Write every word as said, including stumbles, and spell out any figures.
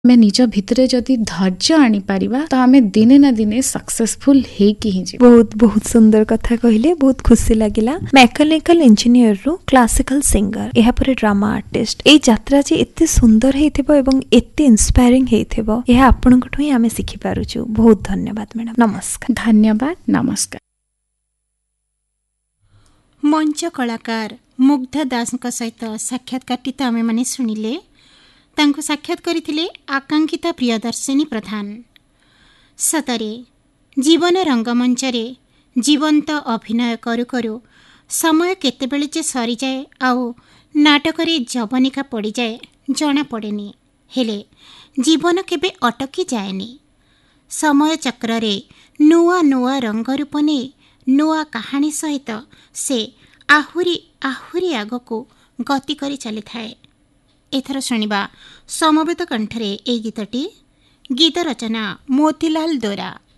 आमे निज भितरे जदि धैर्य आनी पारिबा तो आमे दिने ना दिने सक्सेसफुल हेकी ही जी। बहुत बहुत सुंदर कथा कहले, बहुत खुशी लागिला। मैकेनिकल इंजीनियर रु क्लासिकल सिंगर, एहा परे ड्रामा आर्टिस्ट, ए यात्रा जे एते सुंदर हेइथिबो एवं एते इंस्पायरिंग हेइथिबो एहा आपनकठु ही आमे सिखि पारुछु। बहुत धन्यवाद मैडम, नमस्कार। धन्यवाद, नमस्कार। मंच कलाकार मुग्धा दास सहित साक्षात्कार आमे माने सुनिले। तांको साक्षात करथिले आकांक्षिता प्रियदर्शिनी प्रधान। सतरे जीवन रंगमंच रे जीवंत अभिनय करू करू समय केतेबेले जे सरी जाए आउ नाटक रे जवनिका पड़ी जाए जना पड़ेनी, हेले जीवन केबे अटकी जाएनी। समय चक्र रे नुआ नुआ रंग रूप ने नुआ कहानी सहित से आहुरी आहुरी आगको गति करी चली थाए। एथर शुणिबा समवेत कंठरे ए गीतटी। गीत रचना मोतीलाल दोरा।